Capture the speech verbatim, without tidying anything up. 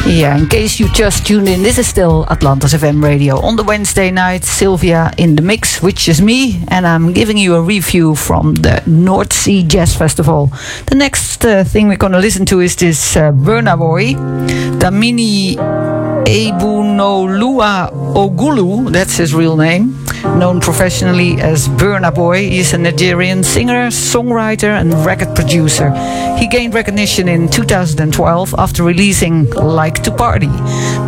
Yeah, in case you just tuned in, this is still Atlantis F M Radio. On the Wednesday night, Sylvia in the mix, which is me, and I'm giving you a review from the North Sea Jazz Festival. The next uh, thing we're going to listen to is this uh, Burna Boy, Damini Ebunolua Ogulu, that's his real name, known professionally as Burna Boy. He's a Nigerian singer, songwriter and record producer. He gained recognition in two thousand twelve after releasing Like to Party.